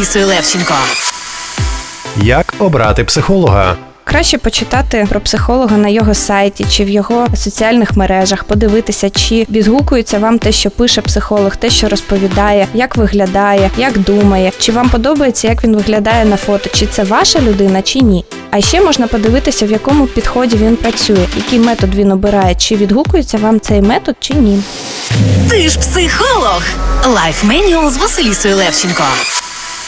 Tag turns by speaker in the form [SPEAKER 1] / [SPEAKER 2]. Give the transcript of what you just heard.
[SPEAKER 1] Василісою Левченко.
[SPEAKER 2] Як обрати психолога?
[SPEAKER 3] Краще почитати про психолога на його сайті чи в його соціальних мережах, подивитися, чи відгукується вам те, що пише психолог, те, що розповідає, як виглядає, як думає, чи вам подобається, як він виглядає на фото, чи це ваша людина, чи ні. А ще можна подивитися, в якому підході він працює, який метод він обирає, чи відгукується вам цей метод, чи ні.
[SPEAKER 1] Ти ж психолог! Лайф Менюал з Василісою Левченко.